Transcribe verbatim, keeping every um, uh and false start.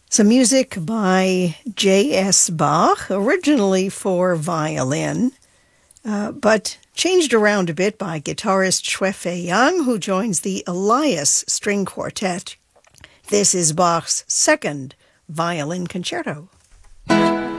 Some music by J S Bach, originally for violin, uh, but changed around a bit by guitarist Shui-Fei Yang, who joins the Elias String Quartet. This is Bach's second violin concerto.